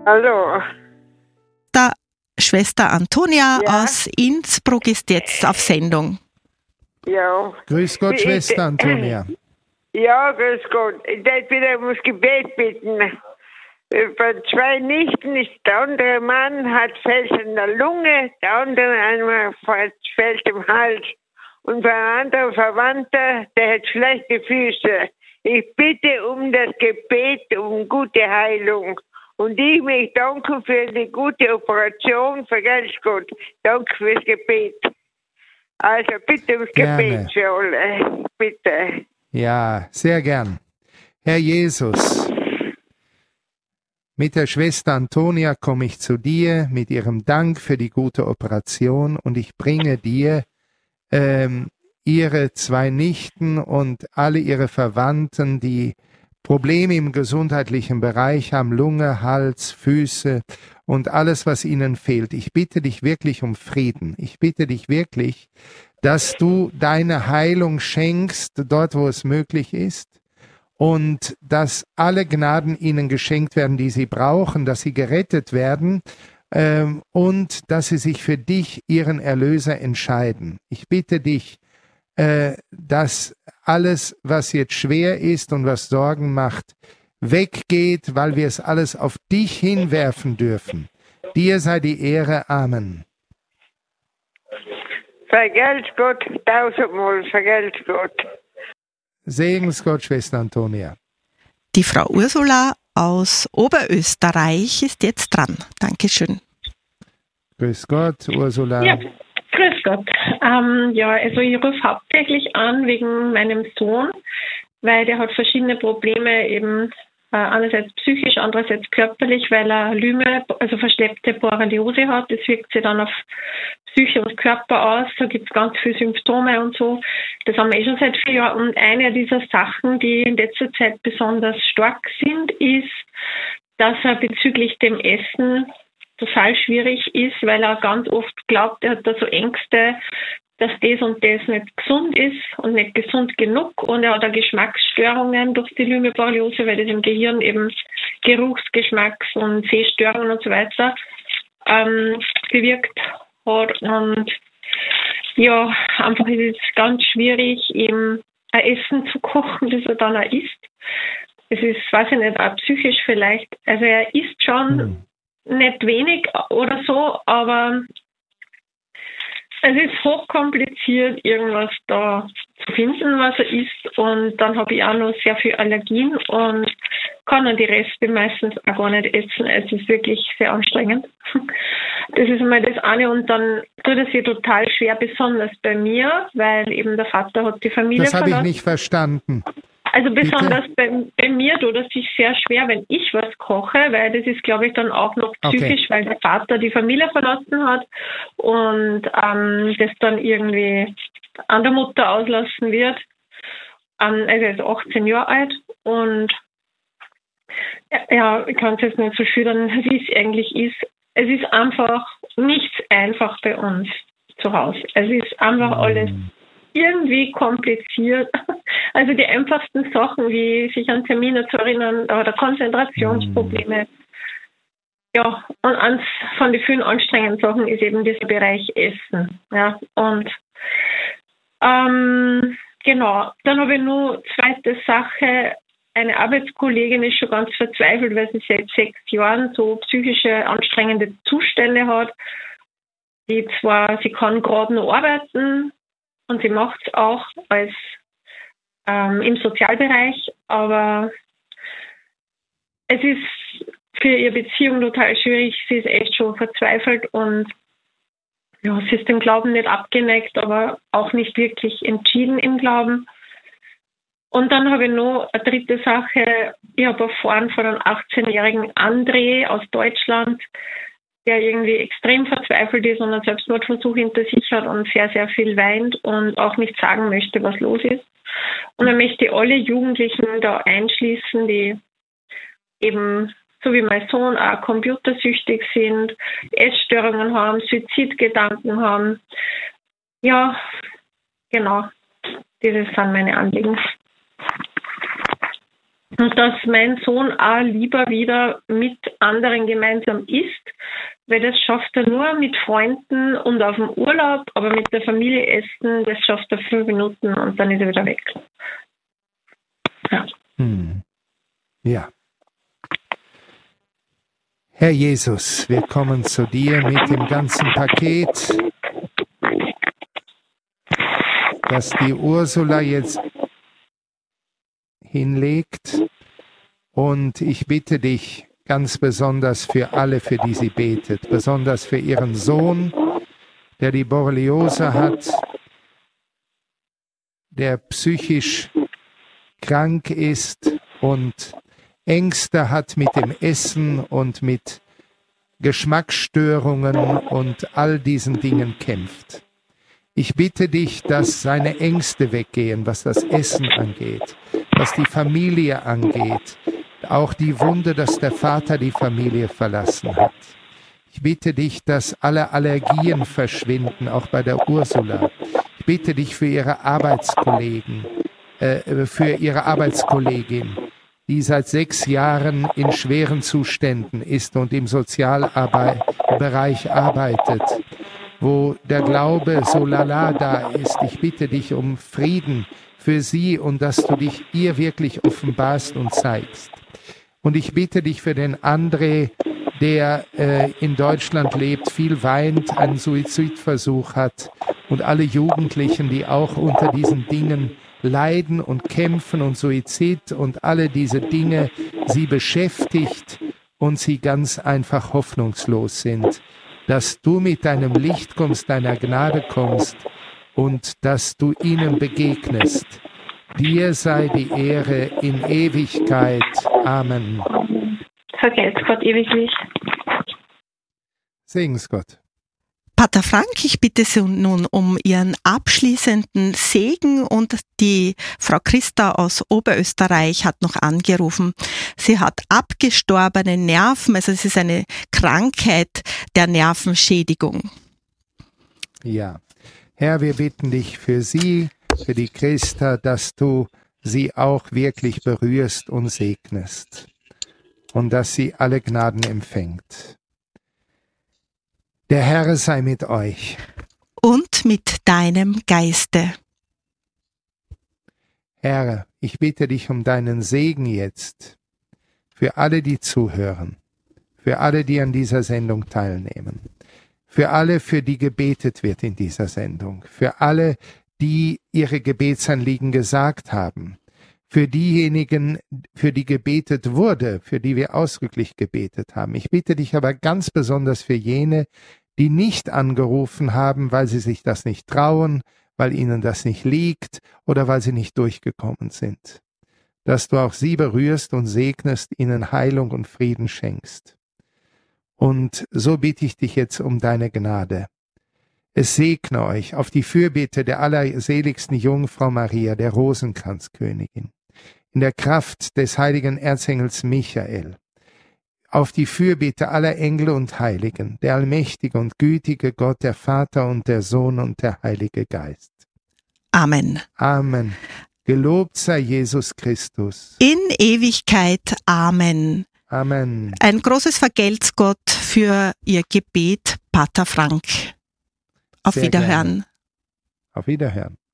Hallo. Da Schwester Antonia Ja. aus Innsbruck ist jetzt auf Sendung. Ja. Grüß Gott, Schwester Antonia. Ja, grüß Gott. Ich möchte wieder ums Gebet bitten. Bei 2 Nichten ist der andere Mann hat Fels in der Lunge, der andere einmal Fels im Hals. Und bei einem anderen Verwandter, der hat schlechte Füße. Ich bitte um das Gebet, um gute Heilung. Und ich mich danke für die gute Operation. Vergelt's Gott. Danke fürs Gebet. Also bitte ums Gebet für alle. Bitte. Ja, sehr gern. Herr Jesus, mit der Schwester Antonia komme ich zu dir mit ihrem Dank für die gute Operation und ich bringe dir ihre 2 Nichten und alle ihre Verwandten, die Probleme im gesundheitlichen Bereich haben, Lunge, Hals, Füße und alles, was ihnen fehlt. Ich bitte dich wirklich um Frieden. Ich bitte dich wirklich, dass du deine Heilung schenkst, dort wo es möglich ist, und dass alle Gnaden ihnen geschenkt werden, die sie brauchen, dass sie gerettet werden, und dass sie sich für dich, ihren Erlöser, entscheiden. Ich bitte dich, dass alles, was jetzt schwer ist und was Sorgen macht, weggeht, weil wir es alles auf dich hinwerfen dürfen. Dir sei die Ehre. Amen. Vergelt's Gott, 1000-mal, vergelt's Gott. Segens Gott, Schwester Antonia. Die Frau Ursula aus Oberösterreich ist jetzt dran. Dankeschön. Grüß Gott, Ursula. Ja, grüß Gott. Also ich rufe hauptsächlich an wegen meinem Sohn, weil der hat verschiedene Probleme, eben einerseits psychisch, andererseits körperlich, weil er Lyme, also verschleppte Borreliose hat. Das wirkt sich dann auf Psyche und Körper aus. Da gibt es ganz viele Symptome und so. Das haben wir schon seit 4 Jahren. Und eine dieser Sachen, die in letzter Zeit besonders stark sind, ist, dass er bezüglich dem Essen total schwierig ist, weil er ganz oft glaubt, er hat da so Ängste, dass das und das nicht gesund ist und nicht gesund genug, und er hat auch Geschmacksstörungen durch die Lyme-Borreliose, weil das im Gehirn eben Geruchs-, Geschmacks- und Sehstörungen und so weiter bewirkt hat. Und ja, einfach ist es ganz schwierig, ihm ein Essen zu kochen, das er dann auch isst. Es ist, weiß ich nicht, auch psychisch vielleicht. Also er isst schon nicht wenig oder so, aber es ist hochkompliziert, irgendwas da zu finden, was er isst. Und dann habe ich auch noch sehr viel Allergien und kann dann die Reste meistens auch gar nicht essen. Es ist wirklich sehr anstrengend. Das ist mal das eine. Und dann tut es sich total schwer, besonders bei mir, weil eben der Vater hat die Familie verlassen. Das habe ich nicht verstanden. Also besonders bei mir tut es sich sehr schwer, wenn ich was koche, weil das ist, glaube ich, dann auch noch psychisch, weil der Vater die Familie verlassen hat und das dann irgendwie an der Mutter auslassen wird. Also er ist 18 Jahre alt und ja, ich kann es jetzt nicht so schildern, wie es eigentlich ist. Es ist einfach nichts einfach bei uns zu Hause. Es ist einfach alles irgendwie kompliziert. Also die einfachsten Sachen, wie sich an Termine zu erinnern oder Konzentrationsprobleme. Ja, und eins von den vielen anstrengenden Sachen ist eben dieser Bereich Essen. Ja, und genau, dann habe ich nur zweite Sache. Eine Arbeitskollegin ist schon ganz verzweifelt, weil sie seit 6 Jahren so psychische anstrengende Zustände hat. Sie kann gerade noch arbeiten und sie macht es auch als im Sozialbereich, aber es ist für ihre Beziehung total schwierig. Sie ist echt schon verzweifelt und ja, sie ist dem Glauben nicht abgeneigt, aber auch nicht wirklich entschieden im Glauben. Und dann habe ich noch eine dritte Sache. Ich habe erfahren von einem 18-jährigen André aus Deutschland, der irgendwie extrem verzweifelt ist und einen Selbstmordversuch hinter sich hat und sehr, sehr viel weint und auch nicht sagen möchte, was los ist. Und dann möchte ich alle Jugendlichen da einschließen, die eben, so wie mein Sohn, auch computersüchtig sind, Essstörungen haben, Suizidgedanken haben. Ja, genau. Dieses sind meine Anliegen. Und dass mein Sohn auch lieber wieder mit anderen gemeinsam isst, weil das schafft er nur mit Freunden und auf dem Urlaub, aber mit der Familie essen, das schafft er 5 Minuten und dann ist er wieder weg. Ja. Ja. Herr Jesus, wir kommen zu dir mit dem ganzen Paket, das die Ursula jetzt hinlegt. Und ich bitte dich ganz besonders für alle, für die sie betet, besonders für ihren Sohn, der die Borreliose hat, der psychisch krank ist und Ängste hat mit dem Essen und mit Geschmacksstörungen und all diesen Dingen kämpft. Ich bitte dich, dass seine Ängste weggehen, was das Essen angeht, was die Familie angeht, auch die Wunde, dass der Vater die Familie verlassen hat. Ich bitte dich, dass alle Allergien verschwinden, auch bei der Ursula. Ich bitte dich für ihre Arbeitskollegen, für ihre Arbeitskollegin, die seit 6 Jahren in schweren Zuständen ist und im Sozialbereich arbeitet, wo der Glaube so lala da ist. Ich bitte dich um Frieden für sie und dass du dich ihr wirklich offenbarst und zeigst. Und ich bitte dich für den André, der in Deutschland lebt, viel weint, einen Suizidversuch hat und alle Jugendlichen, die auch unter diesen Dingen leiden und kämpfen und Suizid und alle diese Dinge sie beschäftigt und sie ganz einfach hoffnungslos sind, dass du mit deinem Licht kommst, deiner Gnade kommst und dass du ihnen begegnest. Dir sei die Ehre in Ewigkeit. Amen. Vergelt's Gott ewiglich. Segen's Gott. Pater Frank, ich bitte Sie nun um Ihren abschließenden Segen und die Frau Christa aus Oberösterreich hat noch angerufen. Sie hat abgestorbene Nerven, also es ist eine Krankheit der Nervenschädigung. Ja, Herr, wir bitten dich für sie, für die Christa, dass du sie auch wirklich berührst und segnest und dass sie alle Gnaden empfängt. Der Herr sei mit euch. Und mit deinem Geiste. Herr, ich bitte dich um deinen Segen jetzt für alle, die zuhören, für alle, die an dieser Sendung teilnehmen, für alle, für die gebetet wird in dieser Sendung, für alle, die ihre Gebetsanliegen gesagt haben, für diejenigen, für die gebetet wurde, für die wir ausdrücklich gebetet haben. Ich bitte dich aber ganz besonders für jene, die nicht angerufen haben, weil sie sich das nicht trauen, weil ihnen das nicht liegt oder weil sie nicht durchgekommen sind. Dass du auch sie berührst und segnest, ihnen Heilung und Frieden schenkst. Und so bitte ich dich jetzt um deine Gnade. Es segne euch auf die Fürbitte der allerseligsten Jungfrau Maria, der Rosenkranzkönigin, in der Kraft des heiligen Erzengels Michael, auf die Fürbitte aller Engel und Heiligen, der allmächtige und gütige Gott, der Vater und der Sohn und der Heilige Geist. Amen. Amen. Gelobt sei Jesus Christus. In Ewigkeit. Amen. Amen. Ein großes Vergelt's Gott für Ihr Gebet, Pater Frank. Auf Sehr Wiederhören. Gerne. Auf Wiederhören.